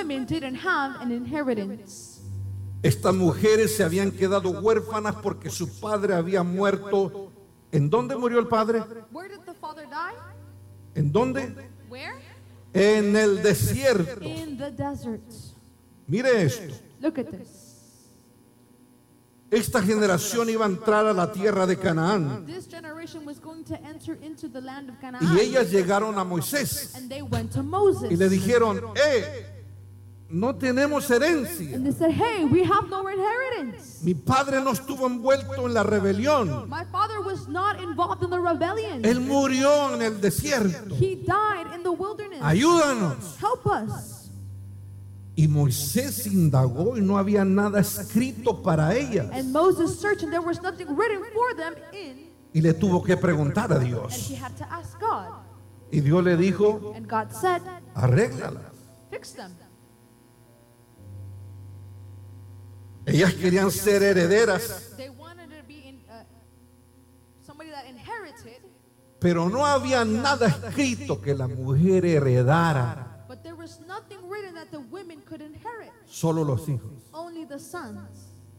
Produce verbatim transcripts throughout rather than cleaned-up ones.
women didn't have an inheritance. Estas mujeres se habían quedado huérfanas porque su padre había muerto. ¿En dónde murió el padre? Where did the father die? ¿En dónde? Where? En el desierto. In the desert. Mire esto. Look at this. Esta generación iba a entrar a la tierra de Canaán. This generation was going to enter into the land of Canaan. Y ellas llegaron a Moisés And they went to Moses. y le dijeron, eh, no tenemos herencia. And they said, hey, we have no inheritance. Mi padre no estuvo envuelto en la rebelión. My father was not involved in the rebellion. Él murió en el desierto. He died in the wilderness. Ayúdanos. Help us. Y Moisés indagó y no había nada escrito para ellas. And Moses searched and there was nothing written for them in. Y le tuvo que preguntar a And Dios. he had to ask God. Y Dios le dijo, And God said, arréglalas. fix them. Ellas querían ser herederas, They wanted to be in, uh, somebody that inherited, pero no había nada escrito que la mujer heredara. but there was nothing written that the women could inherit. Solo los hijos. Only the sons.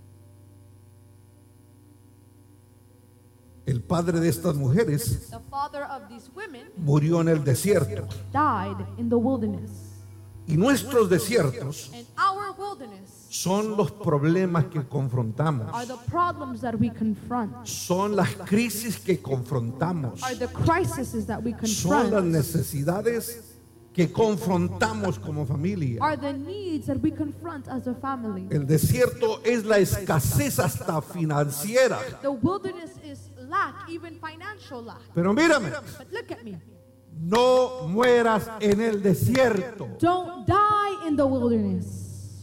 El padre de estas mujeres The father of these women murió en el desierto. died in the wilderness. Y nuestros desiertos And our wilderness son los problemas que confrontamos. are the problems that we confront, Son las crisis que confrontamos. are the crises that we Son las confront, necesidades que confrontamos como familia. are the needs that we confront as a family. El desierto es la escasez hasta financiera. The wilderness is lack, even financial lack. Pero mírame, But look at me. no mueras en el desierto. Don't die in the wilderness.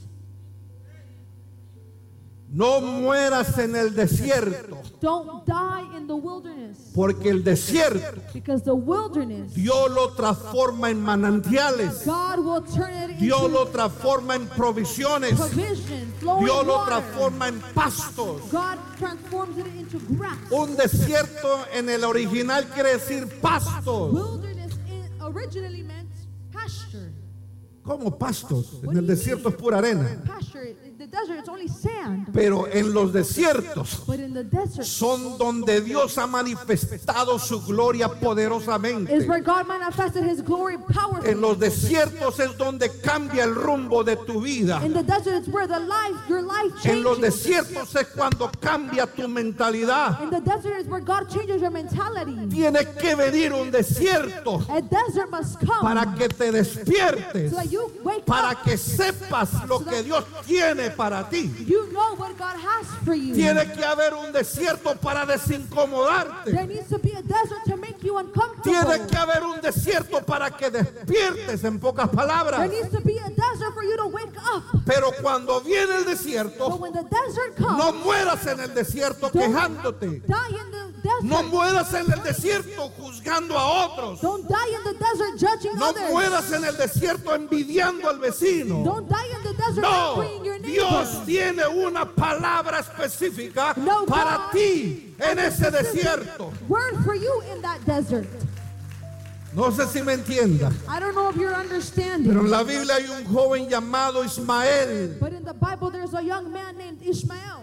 No mueras en el desierto. Don't die in the wilderness. Porque el desierto Because the wilderness, Dios lo transforma en manantiales. God will turn it Dios into lo transforma en provisiones. provision, flowing Dios lo water. transforma en pastos. God transforms it into grass. Un desierto en el original quiere decir pastos. Wilderness in, originally meant pasture. ¿Cómo pastos? En el desierto es pura arena. Pasture, in the desert, it's only sand. Pero en los desiertos But in the desert son donde Dios ha manifestado su gloria is poderosamente. where God manifested His glory powerfully. En los desiertos es donde cambia el rumbo de tu vida. In the desert, it's where the life, your life En los changes. desiertos es cuando cambia tu mentalidad. In the desert is where God changes your mentality. Tiene que venir un desierto A desert must come para que te despiertes, so that you wake para up. que sepas lo que Dios tiene para ti. You know what God has for you. Tiene que haber un desierto para desincomodarte. There needs to be a desert to make you uncomfortable. Tiene que haber un desierto para que despiertes, en pocas There palabras. needs to be a desert for you to wake up. Pero cuando viene el But desierto, when the desert comes, no mueras en el desierto don't quejándote. die in the desert. No mueras en el desierto juzgando a otros. Don't die in the desert judging No others. mueras en el desierto envidiando al vecino. Don't die in the desert No, envying your neighbor. Dios tiene una palabra específica No, para God ti en ese desierto. Word for you in that desert. No sé si me entienda, I don't know if you're understanding. pero en la Biblia hay un joven llamado Ismael. But in the Bible, there's a young man named Ishmael.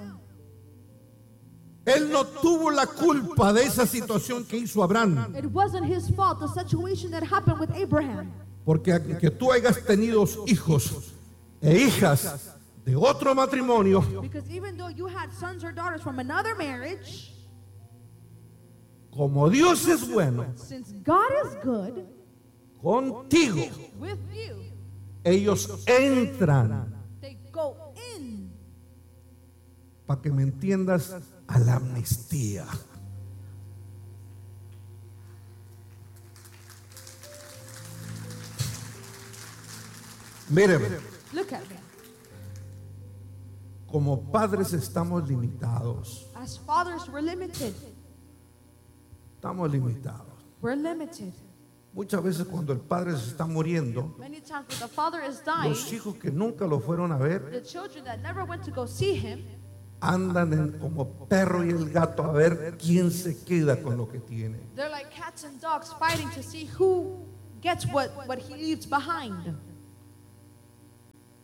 Él no tuvo la culpa de esa situación que hizo Abraham. It wasn't his fault, the situation that happened with Abraham. Porque que tú hayas tenido hijos e hijas de otro matrimonio, Because even though you had sons or daughters from another marriage, como Dios es bueno since God is good contigo, with you, ellos entran, they go in, para que me entiendas, a la amnistía. Míreme, look at me. como padres estamos limitados. As fathers, we're limited. Estamos limitados. We're limited. Muchas veces cuando el padre se está muriendo, Many times when the father is dying, los hijos que nunca lo fueron a ver the children that never went to go see him andan en- como perro y el gato a ver quién se queda con lo que tiene. they're like cats and dogs fighting to see who gets what, what he leaves behind.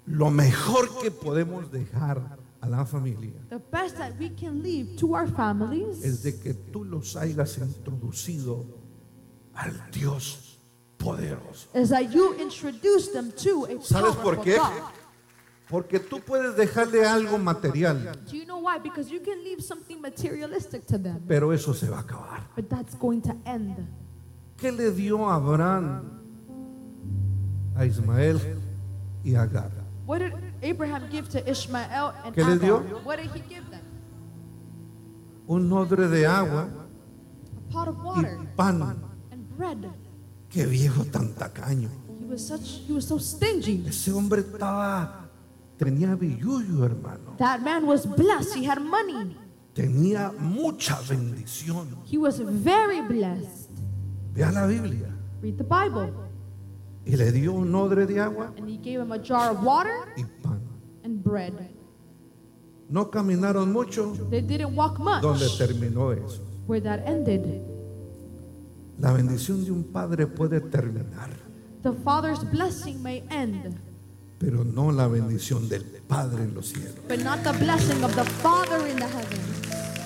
lo mejor que podemos dejar a la familia The best that we can leave to our families es de que tú los hayas introducido al Dios poderoso. is that you introduce them to a ¿Sabes por powerful qué? God. Porque tú puedes dejarle algo material, Do you know why? Because you can leave something materialistic to them, pero eso se va a acabar. but that's going to end. ¿Qué le dio a Abraham a Ismael y a Agar? What did Abraham give to Ishmael and ¿Qué les dio? Agar? What did he give them? Un odre de agua A pot of y water pan. and bread. Qué viejo tan tacaño. He was such he was so stingy. Ese hombre estaba, tenía billullo, hermano. That man was blessed. He had money. Tenía mucha bendición. He was very blessed. Vea la Biblia. Read the Bible. Y le dio un odre de agua And he gave him a jar of water y pan. and bread. No caminaron mucho They didn't walk much. donde terminó eso. Where that ended. La bendición de un padre puede terminar, The Father's blessing may end, pero no la bendición del Padre en los cielos. but not the blessing of the Father in the heavens.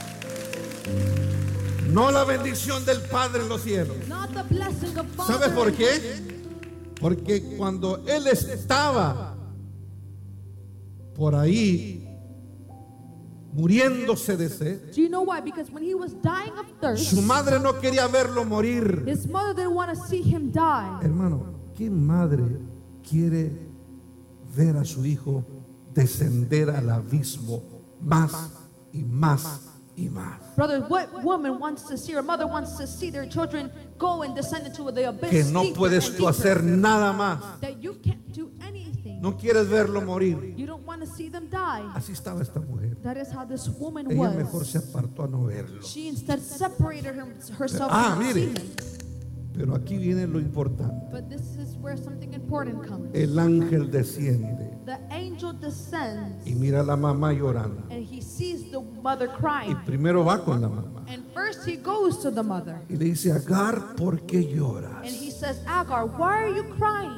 No la bendición del Padre en los cielos. Not the blessing of Father. ¿Sabes por in qué? heaven. Porque cuando él estaba por ahí muriéndose de sed, Do you know why? Because when he was dying of thirst, su madre no quería verlo morir. his mother didn't want to see him die. Hermano, ¿qué madre quiere ver a su hijo descender al abismo más y más y más? Brother, what woman wants to see, or mother wants to see their children go and descend into the abyss? Que no deeper puedes and tú deeper, hacer nada más. that you can't do anything. No quieres verlo morir. You don't want to see them die. Así estaba esta mujer. That is how this woman Ella mejor was. se apartó a no verlo. She instead separated her, herself Ah, from mire. seeing him. Pero aquí viene lo importante. But this is where something important comes. El ángel desciende The angel descends y mira a la mamá llorando. and he sees the mother Y crying. primero va con la mamá And first he goes to the mother y le dice, Agar, ¿por qué and lloras? he says, Agar, why are you crying?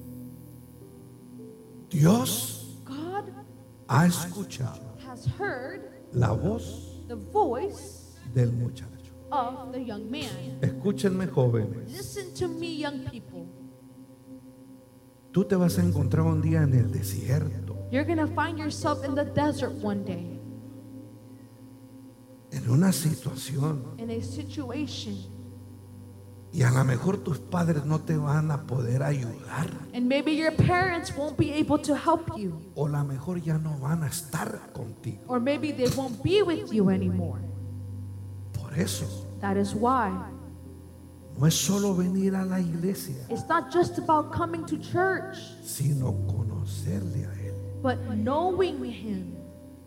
Dios God ha escuchado has heard la voz the voice del muchacho. of the young man. Escúchenme, jóvenes. Listen to me, young people. Tú te vas a encontrar un día en el desierto, You're going to find yourself in the desert one day, en una situación, in a situation, y a lo mejor tus padres no te van a poder ayudar, and maybe your parents won't be able to help you, o a lo mejor ya no van a estar contigo. or maybe they won't be with you anymore. Por eso, That is why no es solo venir a la iglesia, it's not just about coming to church, sino conocerle a Él. but knowing Him.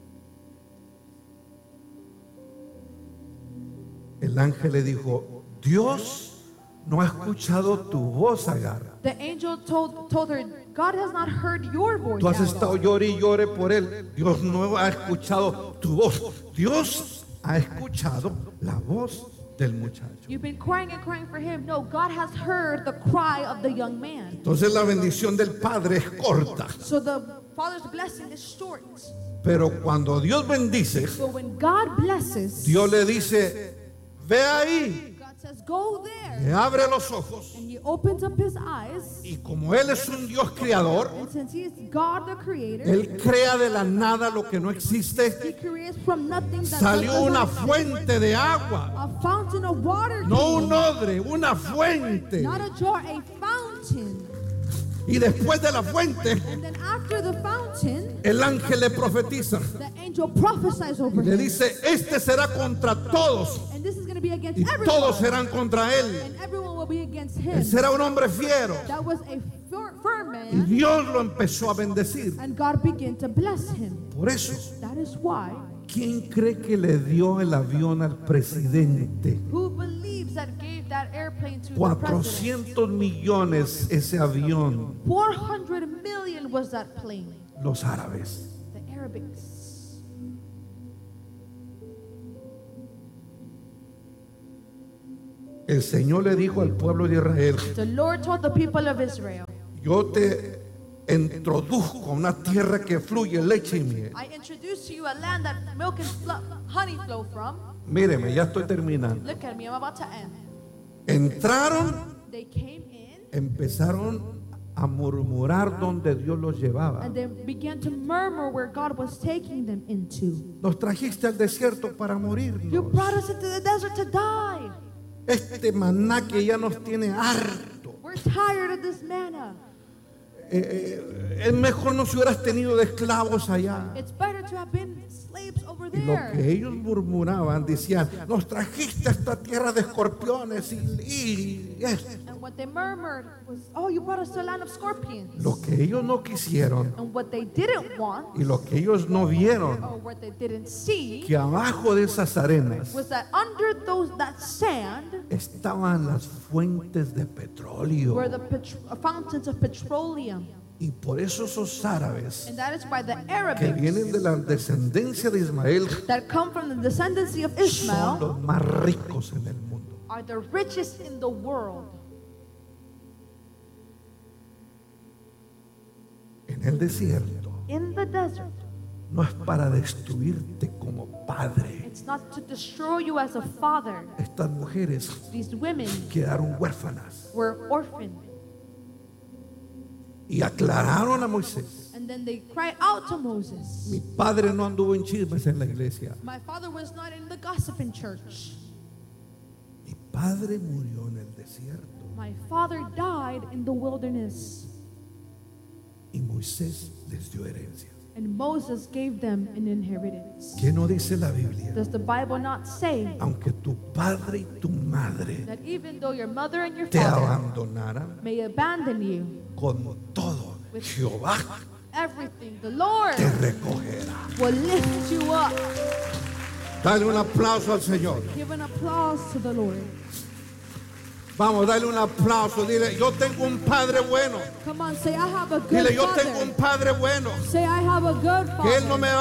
El ángel le dijo, Dios no ha escuchado tu voz, Agar. The angel told, told her, God has not heard your voice. Tú has Agar. estado llore y llore por Él. Dios no ha escuchado tu voz. Dios ha escuchado la voz del muchacho. You've been crying and crying for him. No, God has heard the cry of the young man. Entonces la bendición del Padre es corta. So the Father's blessing is short. Pero cuando Dios bendice, But when God blesses, Dios le dice, ve ahí, God says, go there. le abre los ojos. And He opens up His eyes. Y como Él es un Dios creador, And since He is God the Creator, Él crea de la nada lo que no He existe. creates from nothing that Salió does una not exist. fuente de agua. A fountain of water. No came. un odre, una fuente. Not a jar, a fountain. Y después de la fuente, And then after the fountain, el ángel le profetiza. the angel prophesies over Le him. dice, este será contra todos. And this is going to be against Y everyone. todos serán contra él. And everyone will be against Él him. será un hombre fiero. That was a fir- firm Y man. Dios lo empezó a bendecir. And God began to bless him. Por eso, That is why. ¿quién cree que le dio el avión al presidente? Who believes that gave that airplane to the president? cuatrocientos millones ese avión. four hundred million was that plane. Los árabes. The Arabics. El Señor le dijo al pueblo de Israel, The Lord told the people of Israel, yo te introduzco una tierra que fluye leche y miel. I introduce to you a land that milk and flo- honey flow from. Míreme, ya estoy terminando. Look at me, I'm about to end. Entraron, They came in empezaron a murmurar donde Dios los llevaba. and they began to murmur where God was taking them into. Nos trajiste al desierto para You morirnos. brought us into the desert to die. Este maná que ya nos tiene harto. We're tired of this manna. Eh, eh, es mejor no si hubieras tenido de esclavos allá. It's better to have been slaves over Y lo there. que ellos murmuraban, decían, nos trajiste a esta tierra de escorpiones y, y esto. And what they murmured was, oh, you brought us to a land of scorpions. Lo que ellos no quisieron And what they didn't want, y lo que ellos no vieron, or what they didn't see, que abajo de esas arenas was that under those that sand estaban las fuentes de petróleo. were the petro- fountains of petroleum. Y por eso esos árabes And that is why the que vienen de Arabics la descendencia de Ismael that come from the descendancy of son Ishmael los más ricos en el mundo. are the richest in the world. En el desierto In the desert, no es para destruirte como padre. it's not to destroy you as a father. Estas mujeres These women quedaron huérfanas were orphaned. y aclararon a Moisés. And then they cried out to Moses. Mi padre no anduvo en chismes en la iglesia. My father was not in the gossiping church. Mi padre murió en el desierto. My father died in the wilderness. Y Moisés les dio herencia. And Moses gave them an inheritance. ¿Qué no dice la Biblia? Does the Bible not say Aunque tu padre y tu madre that even though your mother and your te father abandonaran, may abandon you, con todo Jehová everything, the Lord te recogerá? will lift you up? Dale un aplauso al Señor. Give an applause to the Lord. Vamos, dale un aplauso. Dile, yo tengo un padre bueno. Come on, say, I have a good Dile, yo tengo un father. padre bueno. Say, I have a good Que Él no father. me